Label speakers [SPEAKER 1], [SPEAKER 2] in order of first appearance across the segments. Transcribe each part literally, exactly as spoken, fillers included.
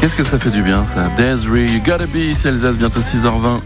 [SPEAKER 1] Qu'est-ce que ça fait du bien ça? Desiree, you gotta be, ici Alsace, bientôt six heures vingt.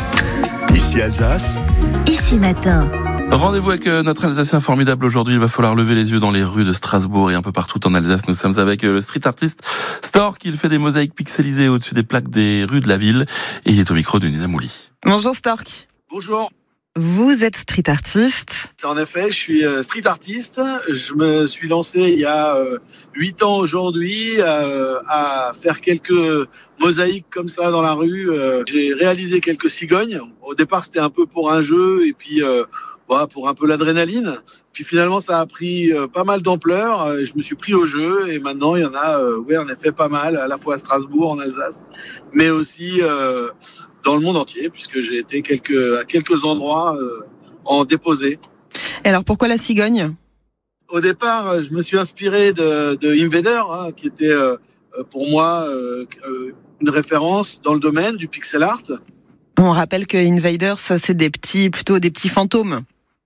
[SPEAKER 2] Ici Alsace.
[SPEAKER 3] Ici Matin.
[SPEAKER 1] Rendez-vous avec notre Alsacien formidable aujourd'hui. Il va falloir lever les yeux dans les rues de Strasbourg et un peu partout en Alsace. Nous sommes avec le street artiste Stork. Il fait des mosaïques pixelisées au-dessus des plaques des rues de la ville. Et il est au micro de Nina Mouli.
[SPEAKER 4] Bonjour Stork.
[SPEAKER 5] Bonjour.
[SPEAKER 4] Vous êtes street artiste.
[SPEAKER 5] En effet, je suis street artiste. Je me suis lancé il y a huit ans aujourd'hui euh, à faire quelques mosaïques comme ça dans la rue. J'ai réalisé quelques cigognes. Au départ, c'était un peu pour un jeu et puis euh, voilà, pour un peu l'adrénaline. Puis finalement, ça a pris euh, pas mal d'ampleur. Je me suis pris au jeu et maintenant, il y en a, euh, ouais, en effet, pas mal, à la fois à Strasbourg, en Alsace, mais aussi euh, dans le monde entier, puisque j'ai été quelques, à quelques endroits euh, en déposé.
[SPEAKER 4] Et alors, pourquoi la cigogne ?
[SPEAKER 5] Au départ, je me suis inspiré de, de Invader, hein, qui était euh, pour moi euh, une référence dans le domaine du pixel art.
[SPEAKER 4] On rappelle que Invaders, c'est des petits, plutôt des petits fantômes.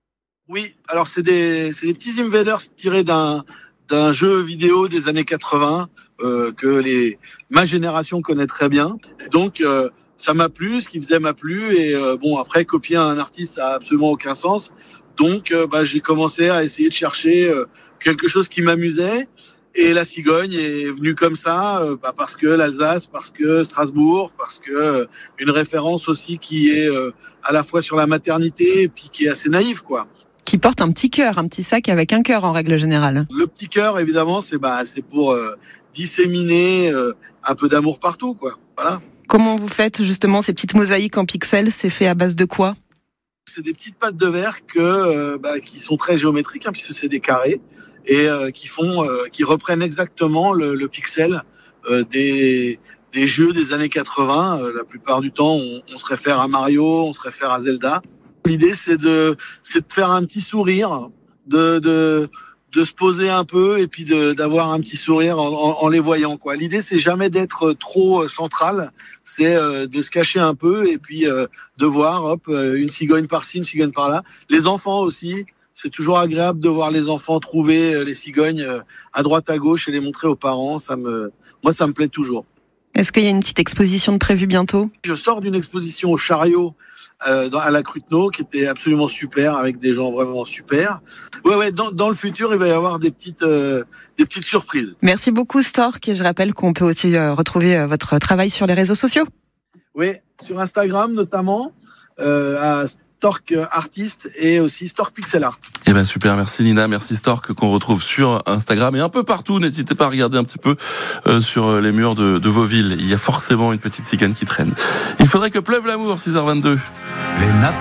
[SPEAKER 5] Oui, alors c'est des, c'est des petits Invaders tirés d'un, d'un jeu vidéo des années quatre-vingts euh, que les, ma génération connaît très bien. Donc, euh, ça m'a plu, ce qui faisait m'a plu. Et euh, bon, après, copier un artiste, ça a absolument aucun sens. Donc, euh, bah, j'ai commencé à essayer de chercher euh, quelque chose qui m'amusait. Et la cigogne est venue comme ça, euh, bah, parce que l'Alsace, parce que Strasbourg, parce que euh, une référence aussi qui est euh, à la fois sur la maternité et puis qui est assez naïve, quoi.
[SPEAKER 4] Qui porte un petit cœur, un petit sac avec un cœur en règle générale.
[SPEAKER 5] Le petit cœur, évidemment, c'est bah, c'est pour euh, disséminer euh, un peu d'amour partout, quoi. Voilà.
[SPEAKER 4] Comment vous faites justement ces petites mosaïques en pixels ? C'est fait à base de quoi ?
[SPEAKER 5] C'est des petites pattes de verre que, euh, bah, qui sont très géométriques, hein, puisque c'est des carrés, et euh, qui font, euh, qui reprennent exactement le, le pixel euh, des, des jeux des années quatre-vingts. Euh, la plupart du temps, on, on se réfère à Mario, on se réfère à Zelda. L'idée, c'est de, c'est de faire un petit sourire, de, de, de se poser un peu et puis de, d'avoir un petit sourire en, en, en les voyant, quoi. L'idée, c'est jamais d'être trop central, c'est euh, de se cacher un peu et puis euh, de voir, hop, une cigogne par-ci, une cigogne par-là. Les enfants aussi, c'est toujours agréable de voir les enfants trouver les cigognes à droite à gauche et les montrer aux parents. Ça me, moi, ça me plaît toujours.
[SPEAKER 4] Est-ce qu'il y a une petite exposition de prévue bientôt ?
[SPEAKER 5] Je sors d'une exposition au Chariot euh, dans, à la Cruteno qui était absolument super, avec des gens vraiment super. Ouais, ouais. Dans, dans le futur, il va y avoir des petites, euh, des petites surprises.
[SPEAKER 4] Merci beaucoup Stork, et je rappelle qu'on peut aussi euh, retrouver euh, votre travail sur les réseaux sociaux.
[SPEAKER 5] Oui, sur Instagram notamment, euh, à Stork Artiste et aussi Stork Pixel Art.
[SPEAKER 1] Eh ben super, merci Nina, merci Stork, qu'on retrouve sur Instagram et un peu partout. N'hésitez pas à regarder un petit peu euh, sur les murs de, de vos villes. Il y a forcément une petite cigogne qui traîne. Il faudrait que pleuve l'amour, six heures vingt-deux.
[SPEAKER 2] Les nappes